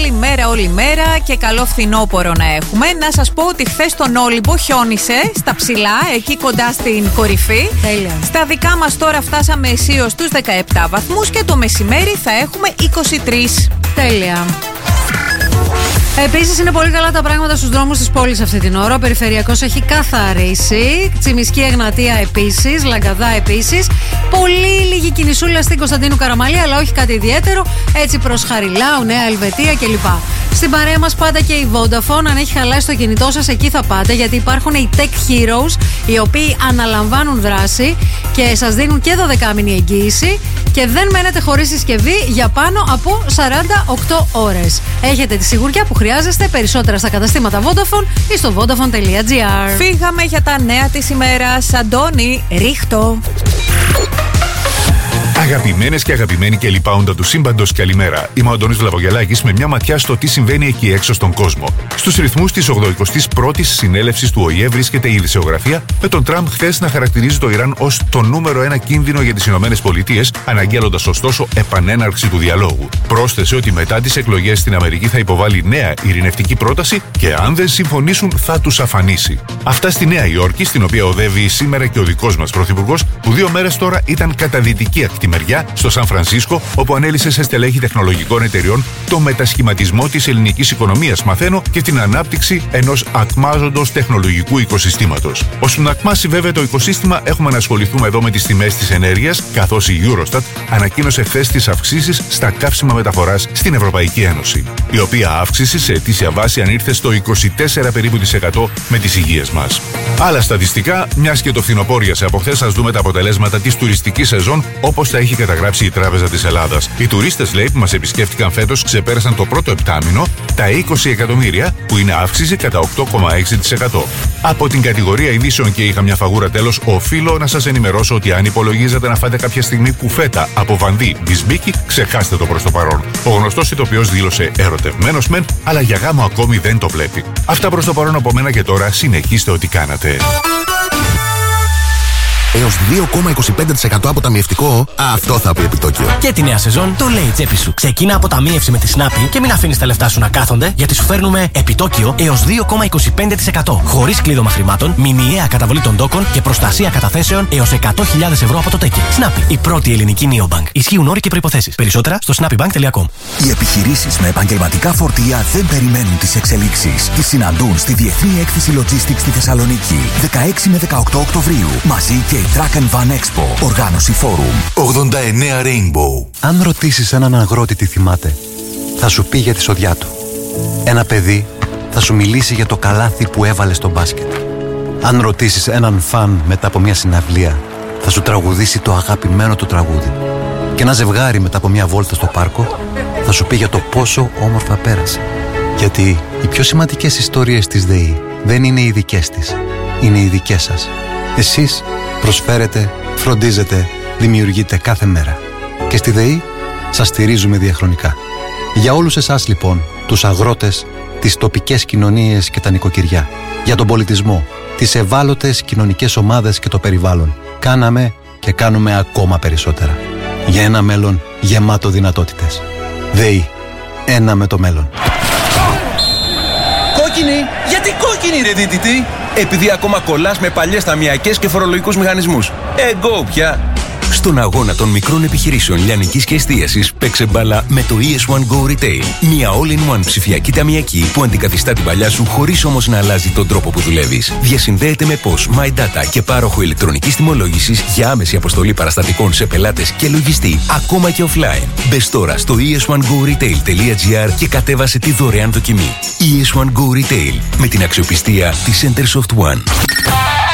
όλη μέρα και καλό φθινόπωρο να έχουμε. Να σας πω ότι χθες στον Όλυμπο χιόνισε στα ψηλά, εκεί κοντά στην κορυφή. Τέλεια. Στα δικά μας τώρα φτάσαμε αισίως στους 17 βαθμούς και το μεσημέρι θα έχουμε 23. Τέλεια. Επίσης είναι πολύ καλά τα πράγματα στους δρόμους της πόλης αυτή την ώρα. Ο περιφερειακός έχει καθαρίσει. Τσιμισκή Εγνατία επίσης. Λαγκαδά επίσης. Πολύ λίγη κινησούλα στην Κωνσταντίνου Καραμαλή, αλλά όχι κάτι ιδιαίτερο. Έτσι προς Χαριλάου, Νέα Ελβετία κλπ. Στην παρέα μας πάντα και η Vodafone. Αν έχει χαλάσει το κινητό σας, εκεί θα πάτε, γιατί υπάρχουν οι Tech Heroes, οι οποίοι αναλαμβάνουν δράση και σας δίνουν και 12μηνη εγγύηση και δεν μένετε χωρίς συσκευή για πάνω από 48 ώρες. Έχετε τη σιγουριά που χρειάζεστε. Περισσότερα στα καταστήματα Vodafone ή στο vodafone.gr. Φύγαμε για τα νέα της ημέρας. Αντώνη, ρίχτω. Αγαπημένες και αγαπημένοι και λοιπάοντα του σύμπαντος, καλημέρα. Είμαι ο Αντώνης Βλαβογιαλάκης με μια ματιά στο τι συμβαίνει εκεί έξω στον κόσμο. Στους ρυθμούς της 81ης συνέλευσης του ΟΗΕ βρίσκεται η ειδησεογραφία, με τον Τραμπ χθες να χαρακτηρίζει το Ιράν ως το νούμερο 1 κίνδυνο για τις ΗΠΑ, αναγγέλλοντας ωστόσο επανέναρξη του διαλόγου. Πρόσθεσε ότι μετά τις εκλογές στην Αμερική θα υποβάλει νέα ειρηνευτική πρόταση και αν δεν συμφωνήσουν θα τους αφανίσει. Αυτά στη Νέα Υόρκη, στην οποία οδεύει σήμερα και ο δικός μας πρωθυπουργός, που 2 μέρες τώρα ήταν κατά δυτική ακτή μεριά, στο Σαν Φρανσίσκο, όπου ανέλησε σε στελέχη τεχνολογικών εταιριών το μετασχηματισμό της ελληνικής οικονομίας, μαθαίνω, και την ανάπτυξη ενός ακμάζοντος τεχνολογικού οικοσυστήματος. Ώστε να ακμάσει βέβαια το οικοσύστημα, έχουμε να ασχοληθούμε εδώ με τις τιμές της ενέργειας, καθώς η Eurostat ανακοίνωσε χθες τις αυξήσεις στα καύσιμα μεταφοράς στην Ευρωπαϊκή Ένωση, η οποία αύξηση σε ετήσια βάση ανήρθε στο 24 περίπου % με τις υγείες μας. Άλλα στατιστικά, μιας και το φθινοπόριασε από χθες, ας δούμε τα αποτελέσματα της τουριστικής σεζόν, όπως τα έχει καταγράψει η Τράπεζα της Ελλάδας. Οι τουρίστες, λέει, που μας επισκέφτηκαν φέτος ξεπέρασαν το πρώτο επτάμηνο τα 20 εκατομμύρια, που είναι αύξηση κατά 8,6%. Από την κατηγορία ειδήσεων και είχα μια φαγούρα τέλος, οφείλω να σας ενημερώσω ότι αν υπολογίζετε να φάτε κάποια στιγμή κουφέτα από βανδύ μπισμπίκι, ξεχάστε το προς το παρόν. Ο γνωστός ηθοποιός δήλωσε ερωτευμένος μεν, αλλά για γάμο ακόμη δεν το βλέπει. Αυτά προς το παρόν από μένα και τώρα συνεχίστε ό,τι κάνατε. Έως 2,25% αποταμιευτικό, αυτό θα πει επιτόκιο. Και τη νέα σεζόν το λέει η τσέπη σου. Ξεκίνα αποταμίευση με τη Snappi και μην αφήνεις τα λεφτά σου να κάθονται, γιατί σου φέρνουμε επιτόκιο έως 2,25%. Χωρίς κλείδωμα χρημάτων, μηνιαία καταβολή των τόκων και προστασία καταθέσεων έως 100.000 ευρώ από το τέκι. Snappi, η πρώτη ελληνική neobank. Ισχύουν όροι και προϋποθέσεις. Περισσότερα στο snappybank.com. Οι επιχειρήσεις με επαγγελματικά φορτία δεν περιμένουν τις εξελίξεις. Τις συναντούν στη Διεθνή Έκθεση Logistics στη Θεσσαλονίκη, 16 με 18 Οκτωβρίου. Μαζί και Truck and Van Expo, οργάνωση Forum. 89 Rainbow. Αν ρωτήσεις έναν αγρότη τι θυμάται, θα σου πει για τη σοδιά του. Ένα παιδί θα σου μιλήσει για το καλάθι που έβαλε στο μπάσκετ. Αν ρωτήσεις έναν φαν μετά από μια συναυλία, θα σου τραγουδήσει το αγαπημένο του τραγούδι. Και ένα ζευγάρι μετά από μια βόλτα στο πάρκο θα σου πει για το πόσο όμορφα πέρασε. Γιατί οι πιο σημαντικές ιστορίες της ΔΕΗ δεν είναι οι δικές της, είναι οι δικές σας. Εσείς προσφέρετε, φροντίζετε, δημιουργείτε κάθε μέρα. Και στη ΔΕΗ σας στηρίζουμε διαχρονικά. Για όλους εσάς λοιπόν, τους αγρότες, τις τοπικές κοινωνίες και τα νοικοκυριά, για τον πολιτισμό, τις ευάλωτες κοινωνικές ομάδες και το περιβάλλον, κάναμε και κάνουμε ακόμα περισσότερα. Για ένα μέλλον γεμάτο δυνατότητες. ΔΕΗ. Ένα με το μέλλον. Κόκκινη! Γιατί κόκκινη, ρε δίτητη? Επειδή ακόμα κολλάς με παλιές ταμιακές και φορολογικούς μηχανισμούς. Εγώ πια! Στον αγώνα των μικρών επιχειρήσεων λιανικής και εστίασης, παίξε μπάλα με το ES1 Go Retail. Μια all-in-one ψηφιακή ταμιακή που αντικαθιστά την παλιά σου χωρίς όμως να αλλάζει τον τρόπο που δουλεύεις. Διασυνδέεται με POS, My Data και πάροχο ηλεκτρονικής τιμολόγησης για άμεση αποστολή παραστατικών σε πελάτες και λογιστή, ακόμα και offline. Μπες τώρα στο es1goretail.gr και κατέβασε τη δωρεάν δοκιμή. ES1 Go Retail, με την αξιοπιστία της Centersoft One.